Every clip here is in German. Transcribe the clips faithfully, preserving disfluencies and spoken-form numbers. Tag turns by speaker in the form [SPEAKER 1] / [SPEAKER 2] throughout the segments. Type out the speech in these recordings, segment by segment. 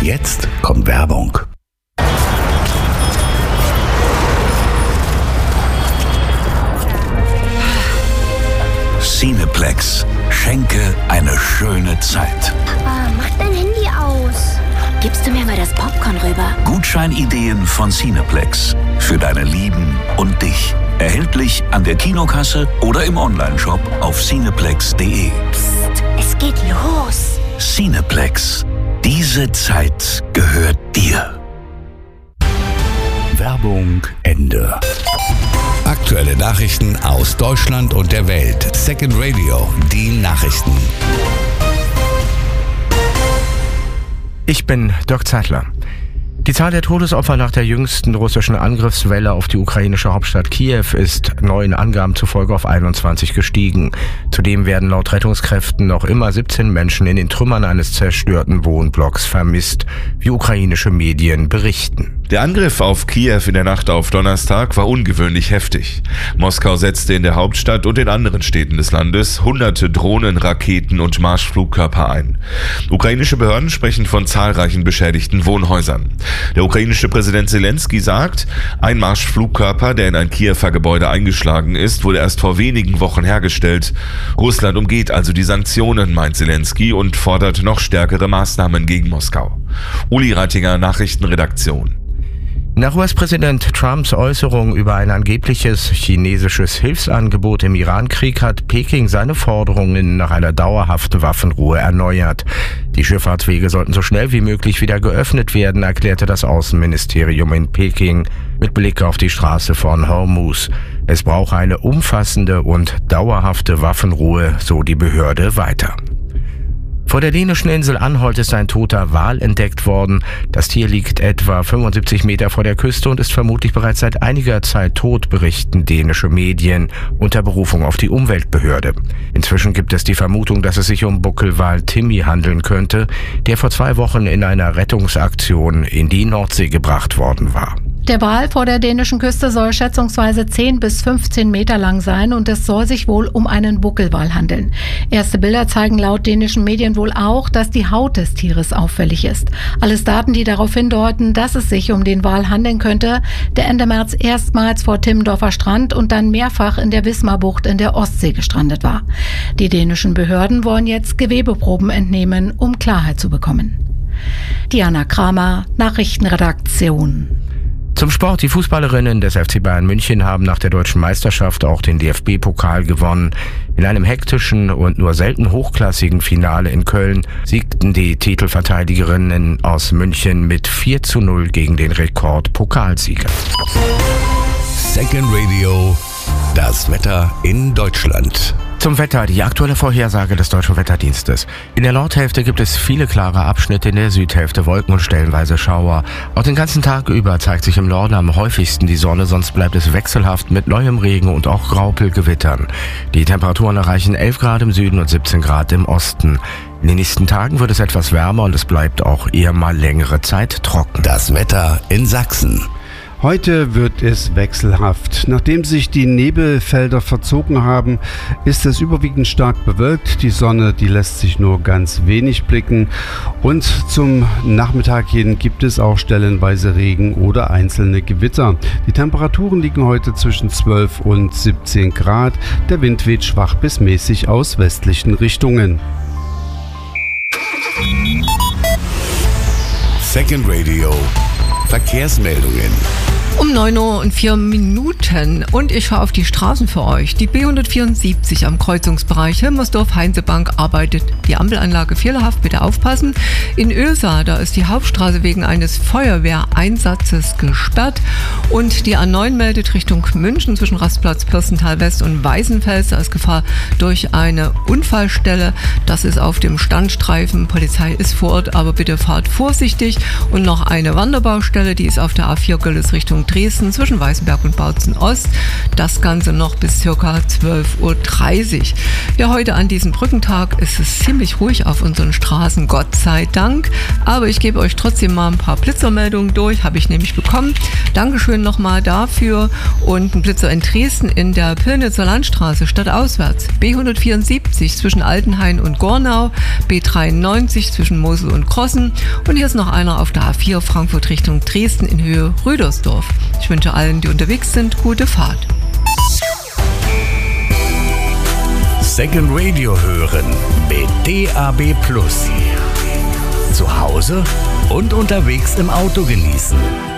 [SPEAKER 1] Jetzt kommt Werbung. Cineplex. Schenke eine schöne Zeit.
[SPEAKER 2] Papa, mach dein Handy aus. Gibst du mir mal das Popcorn rüber?
[SPEAKER 1] Gutscheinideen von Cineplex. Für deine Lieben und dich. Erhältlich an der Kinokasse oder im Onlineshop auf cineplex punkt de.
[SPEAKER 2] Psst, es geht los.
[SPEAKER 1] Cineplex. Diese Zeit gehört dir. Werbung Ende.
[SPEAKER 3] Aktuelle Nachrichten aus Deutschland und der Welt. Second Radio, die Nachrichten.
[SPEAKER 4] Ich bin Dirk Zeitler. Die Zahl der Todesopfer nach der jüngsten russischen Angriffswelle auf die ukrainische Hauptstadt Kiew ist neuen Angaben zufolge auf einundzwanzig gestiegen. Zudem werden laut Rettungskräften noch immer siebzehn Menschen in den Trümmern eines zerstörten Wohnblocks vermisst, wie ukrainische Medien berichten.
[SPEAKER 5] Der Angriff auf Kiew in der Nacht auf Donnerstag war ungewöhnlich heftig. Moskau setzte in der Hauptstadt und in anderen Städten des Landes hunderte Drohnen, Raketen und Marschflugkörper ein. Ukrainische Behörden sprechen von zahlreichen beschädigten Wohnhäusern. Der ukrainische Präsident Zelensky sagt, ein Marschflugkörper, der in ein Kiewer Gebäude eingeschlagen ist, wurde erst vor wenigen Wochen hergestellt. Russland umgeht also die Sanktionen, meint Zelensky, und fordert noch stärkere Maßnahmen gegen Moskau. Uli Reitinger, Nachrichtenredaktion.
[SPEAKER 4] Nach U S-Präsident Trumps Äußerung über ein angebliches chinesisches Hilfsangebot im Iran-Krieg hat Peking seine Forderungen nach einer dauerhaften Waffenruhe erneuert. Die Schifffahrtswege sollten so schnell wie möglich wieder geöffnet werden, erklärte das Außenministerium in Peking mit Blick auf die Straße von Hormuz. Es brauche eine umfassende und dauerhafte Waffenruhe, so die Behörde weiter. Vor der dänischen Insel Anholt ist ein toter Wal entdeckt worden. Das Tier liegt etwa fünfundsiebzig Meter vor der Küste und ist vermutlich bereits seit einiger Zeit tot, berichten dänische Medien unter Berufung auf die Umweltbehörde. Inzwischen gibt es die Vermutung, dass es sich um Buckelwal Timmy handeln könnte, der vor zwei Wochen in einer Rettungsaktion in die Nordsee gebracht worden war.
[SPEAKER 6] Der Wal vor der dänischen Küste soll schätzungsweise zehn bis fünfzehn Meter lang sein und es soll sich wohl um einen Buckelwal handeln. Erste Bilder zeigen laut dänischen Medien wohl auch, dass die Haut des Tieres auffällig ist. Alles Daten, die darauf hindeuten, dass es sich um den Wal handeln könnte, der Ende März erstmals vor Timmendorfer Strand und dann mehrfach in der Wismarbucht in der Ostsee gestrandet war. Die dänischen Behörden wollen jetzt Gewebeproben entnehmen, um Klarheit zu bekommen. Diana Kramer, Nachrichtenredaktion.
[SPEAKER 4] Zum Sport. Die Fußballerinnen des F C Bayern München haben nach der deutschen Meisterschaft auch den D F B-Pokal gewonnen. In einem hektischen und nur selten hochklassigen Finale in Köln siegten die Titelverteidigerinnen aus München mit vier zu null gegen den Rekord-Pokalsieger.
[SPEAKER 3] Second Radio, das Wetter in Deutschland.
[SPEAKER 4] Zum Wetter, die aktuelle Vorhersage des Deutschen Wetterdienstes. In der Nordhälfte gibt es viele klare Abschnitte, in der Südhälfte Wolken und stellenweise Schauer. Auch den ganzen Tag über zeigt sich im Norden am häufigsten die Sonne, sonst bleibt es wechselhaft mit neuem Regen und auch Graupelgewittern. Die Temperaturen erreichen elf Grad im Süden und siebzehn Grad im Osten. In den nächsten Tagen wird es etwas wärmer und es bleibt auch eher mal längere Zeit trocken.
[SPEAKER 3] Das Wetter in Sachsen.
[SPEAKER 7] Heute wird es wechselhaft. Nachdem sich die Nebelfelder verzogen haben, ist es überwiegend stark bewölkt. Die Sonne, die lässt sich nur ganz wenig blicken. Und zum Nachmittag hin gibt es auch stellenweise Regen oder einzelne Gewitter. Die Temperaturen liegen heute zwischen zwölf und siebzehn Grad. Der Wind weht schwach bis mäßig aus westlichen Richtungen.
[SPEAKER 3] Second Radio. Verkehrsmeldungen.
[SPEAKER 8] Um neun Uhr und vier Minuten und ich schaue auf die Straßen für euch. Die B hundertvierundsiebzig am Kreuzungsbereich Hilmersdorf-Heinzebank arbeitet die Ampelanlage fehlerhaft, bitte aufpassen. In Oelsa, da ist die Hauptstraße wegen eines Feuerwehreinsatzes gesperrt und die A neun meldet Richtung München zwischen Rastplatz Pirstental West und Weißenfels. Da ist Gefahr durch eine Unfallstelle. Das ist auf dem Standstreifen. Polizei ist vor Ort, aber bitte fahrt vorsichtig. Und noch eine Wanderbaustelle, die ist auf der A vier Görlitz Richtung Dresden zwischen Weißenberg und Bautzen Ost. Das Ganze noch bis ca. zwölf Uhr dreißig. Ja, heute an diesem Brückentag ist es ziemlich ruhig auf unseren Straßen, Gott sei Dank. Aber ich gebe euch trotzdem mal ein paar Blitzermeldungen durch, habe ich nämlich bekommen. Dankeschön nochmal dafür. Und ein Blitzer in Dresden in der Pillnitzer Landstraße stadtauswärts. B hundertvierundsiebzig zwischen Altenhain und Gornau, B dreiundneunzig zwischen Mosel und Krossen. Und hier ist noch einer auf der A vier Frankfurt Richtung Dresden in Höhe Rüdersdorf. Ich wünsche allen, die unterwegs sind, gute Fahrt.
[SPEAKER 3] Second Radio hören mit D A B Plus. Zu Hause und unterwegs im Auto genießen.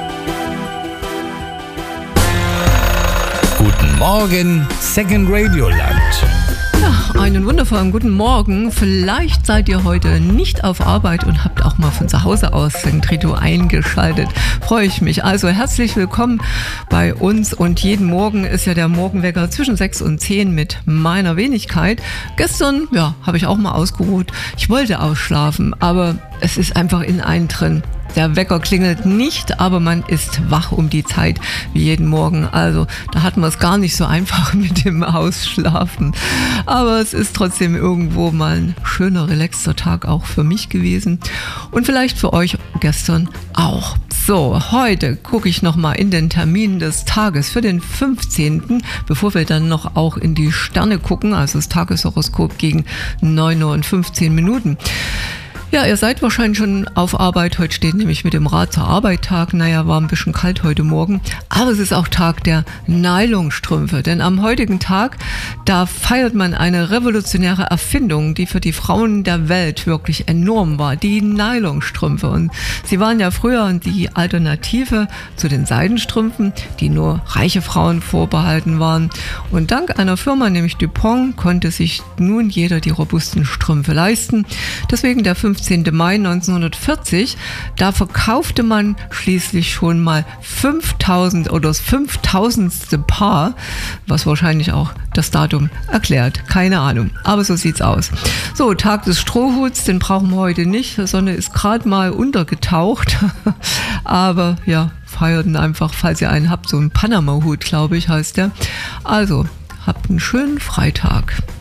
[SPEAKER 3] Guten Morgen, Second Radio Land.
[SPEAKER 8] Ja, einen wundervollen guten Morgen. Vielleicht seid ihr heute nicht auf Arbeit und habt auch mal von zu Hause aus Second Radio eingeschaltet. Freue ich mich. Also herzlich willkommen bei uns und jeden Morgen ist ja der Morgenwecker zwischen sechs und zehn mit meiner Wenigkeit. Gestern, ja, habe ich auch mal ausgeruht. Ich wollte ausschlafen, aber es ist einfach in einen drin. Der Wecker klingelt nicht, aber man ist wach um die Zeit wie jeden Morgen. Also da hat man es gar nicht so einfach mit dem Ausschlafen. Aber es ist trotzdem irgendwo mal ein schöner, relaxter Tag auch für mich gewesen. Und vielleicht für euch gestern auch. So, heute gucke ich nochmal in den Termin des Tages für den fünfzehnten Bevor wir dann noch auch in die Sterne gucken, also das Tageshoroskop gegen neun Uhr und fünfzehn Minuten. Ja, ihr seid wahrscheinlich schon auf Arbeit. Heute steht nämlich mit dem Rad zur Arbeit Tag. Naja, war ein bisschen kalt heute Morgen. Aber es ist auch Tag der Nylonstrümpfe. Denn am heutigen Tag, da feiert man eine revolutionäre Erfindung, die für die Frauen der Welt wirklich enorm war. Die Nylonstrümpfe. Und sie waren ja früher die Alternative zu den Seidenstrümpfen, die nur reiche Frauen vorbehalten waren. Und dank einer Firma, nämlich Dupont, konnte sich nun jeder die robusten Strümpfe leisten. Deswegen der fünfzehnten Mai neunzehnhundertvierzig, da verkaufte man schließlich schon mal fünftausend oder das fünftausendste Paar, was wahrscheinlich auch das Datum erklärt. Keine Ahnung, aber so sieht's aus. So, Tag des Strohhuts, den brauchen wir heute nicht. Die Sonne ist gerade mal untergetaucht, aber ja, feierten einfach, falls ihr einen habt, so einen Panama-Hut, glaube ich, heißt der. Also, habt einen schönen Freitag.